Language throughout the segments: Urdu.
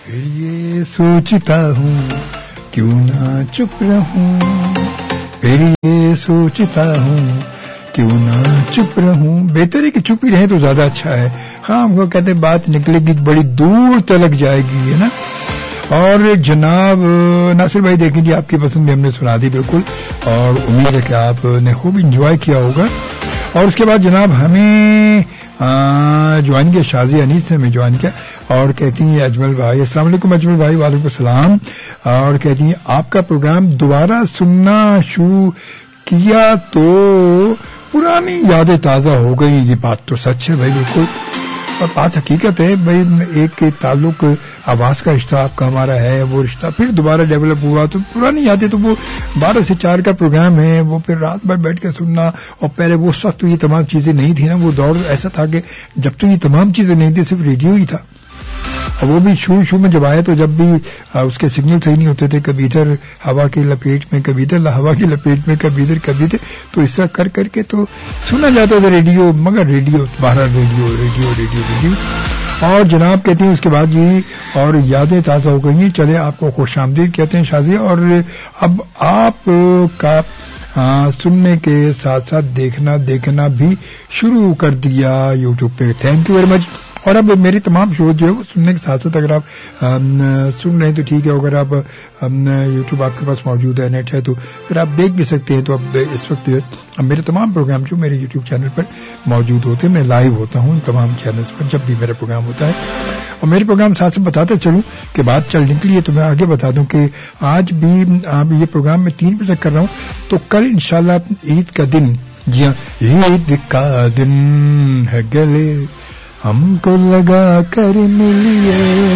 پھر یہ سوچتا ہوں کیوں نہ چپ رہوں، پھر یہ سوچتا ہوں کیوں نہ چپ رہوں. بہتر ہے کہ چپ ہی رہیں تو زیادہ اچھا ہے. ہاں ہم کو کہتے ہیں بات نکلے گی بڑی دور تلک جائے گی، ہے نا. اور جناب ناصر بھائی دیکھیں جی، آپ کی پسند بھی ہم نے سنا دی بالکل، اور امید ہے کہ آپ نے خوب انجوائے کیا ہوگا. اور اس کے بعد جناب ہمیں جوائن کیا، شازیہ انیس نے ہمیں جوائن کیا اور کہتی ہیں اجمل بھائی، السلام علیکم اجمل بھائی. وعلیکم السلام. اور کہتی ہیں آپ کا پروگرام دوبارہ سننا شروع کیا تو پرانی یادیں تازہ ہو گئی. یہ بات تو سچ ہے بھائی، بالکل، اور بات حقیقت ہے بھائی. ایک تعلق آواز کا رشتہ آپ کا ہمارا ہے، وہ رشتہ پھر دوبارہ ڈیولپ ہوا تو پرانی یادیں تو وہ 12 سے 4 کا پروگرام ہے، وہ پھر رات بھر بیٹھ کے سننا. اور پہلے وہ وقت تو یہ تمام چیزیں نہیں تھی نا، وہ دور ایسا تھا کہ جب تو یہ تمام چیزیں نہیں تھی، صرف ریڈیو ہی تھا. اور وہ بھی شروع میں جب آئے تو جب بھی اس کے سگنل صحیح نہیں ہوتے تھے، کبھی ادھر ہوا کی لپیٹ میں، کبھی ادھر ہوا کی لپیٹ میں، کبھی ادھر، تو اس طرح کر کے تو سنا جاتا تھا ریڈیو. مگر ریڈیو باہر ریڈیو. اور جناب کہتے ہیں اس کے بعد جی اور یادیں تازہ ہو گئی ہیں. چلے آپ کو خوش آمدید کہتے ہیں شازیہ. اور اب آپ کا سننے کے ساتھ ساتھ دیکھنا بھی شروع کر دیا یوٹیوب پہ. Thank you very much. اور اب میری تمام شو جو ہے وہ سننے کے ساتھ ساتھ اگر آپ سن رہے ہیں تو ٹھیک ہے، اگر آپ یوٹیوب آپ کے پاس موجود ہے، نیٹ ہے، تو پھر آپ دیکھ بھی سکتے ہیں. تو اب اس وقت میرے تمام پروگرام جو میرے یوٹیوب چینل پر موجود ہوتے ہیں، میں لائیو ہوتا ہوں تمام چینلز پر جب بھی میرا پروگرام ہوتا ہے. اور میرے پروگرام ساتھ سے بتاتے چلوں کہ بات چل نکلی ہے تو میں آگے بتا دوں کہ آج بھی یہ پروگرام میں 3 بجے تک کر رہا ہوں. تو کل انشاءاللہ عید کا دن، جی ہاں عید کا دن ہے گلے ہم کو لگا کر ملیے،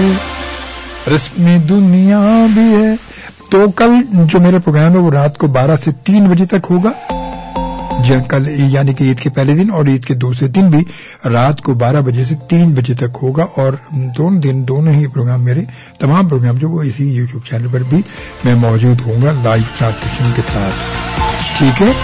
رسم دنیا بھی ہے. تو کل جو میرا پروگرام ہے وہ رات کو 12 سے 3 بجے تک ہوگا. جی کل یعنی کہ عید کے پہلے دن اور عید کے دوسرے دن بھی رات کو 12 بجے سے 3 بجے تک ہوگا. اور دونوں ہی پروگرام میرے تمام پروگرام جو وہ اسی یوٹیوب چینل پر بھی میں موجود ہوں گا لائیو ٹرانسلیشن کے ساتھ، ٹھیک ہے.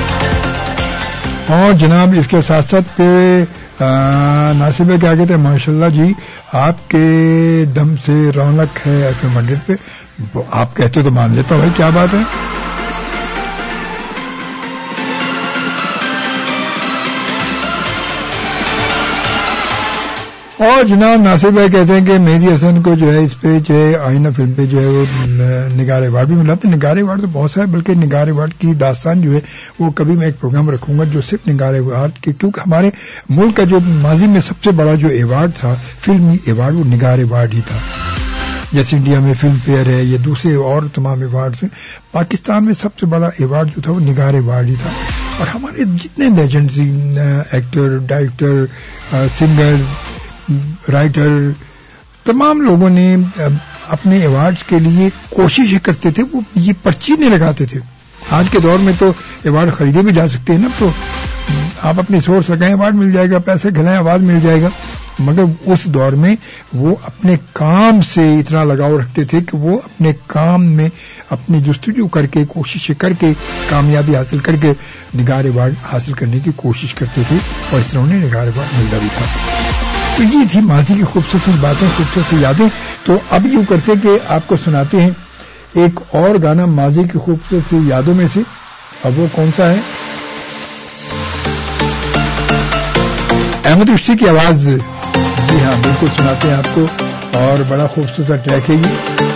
اور جناب اس کے ساتھ ساتھ ناصر بھائی کیا کہتے ہیں، ماشاءاللہ جی آپ کے دم سے رونق ہے FM 100 پہ. آپ کہتے تو مان لیتا ہوں، کیا بات ہے. اور جناب ناصر بھائی کہتے ہیں کہ مہدی حسن کو جو ہے اس پہ جو ہے آئینہ فلم پہ جو ہے وہ نگار ایوارڈ بھی ملا. تو نگار ایوارڈ تو بہت سارے، بلکہ نگار ایوارڈ کی داستان جو ہے وہ کبھی میں ایک پروگرام رکھوں گا جو صرف نگار ایوارڈ کے، کیونکہ ہمارے ملک کا جو ماضی میں سب سے بڑا جو ایوارڈ تھا فلمی ایوارڈ وہ نگار ایوارڈ ہی تھا. جیسے انڈیا میں فلم فیئر ہے یا دوسرے اور تمام ایوارڈز ہیں، پاکستان میں سب سے بڑا ایوارڈ جو تھا وہ نگار ایوارڈ ہی تھا. اور ہمارے جتنے legends, actor, director, singer, writer, تمام لوگوں نے اپنے ایوارڈز کے لیے کوشش کرتے تھے، وہ یہ پرچی نہیں لگاتے تھے. آج کے دور میں تو ایوارڈ خریدے بھی جا سکتے ہیں نا، تو آپ اپنی سورس لگائیں ایوارڈ مل جائے گا، پیسے کھلائیں ایوارڈ مل جائے گا. مگر اس دور میں وہ اپنے کام سے اتنا لگاؤ رکھتے تھے کہ وہ اپنے کام میں اپنی جستجو کر کے، کوشش کر کے، کامیابی حاصل کر کے نگار ایوارڈ حاصل کرنے کی کوشش کرتے تھے، اور اس طرح انہیں نگار ایوارڈ ملتا بھی تھا. تو یہ تھی ماضی کی خوبصورت باتیں، خوبصورت یادیں. تو اب یوں کرتے کہ آپ کو سناتے ہیں ایک اور گانا ماضی کی خوبصورت یادوں میں سے. اب وہ کون سا ہے؟ احمد رشتی کی آواز. جی ہاں بالکل سناتے ہیں آپ کو، اور بڑا خوبصورت ٹریک ہے یہ.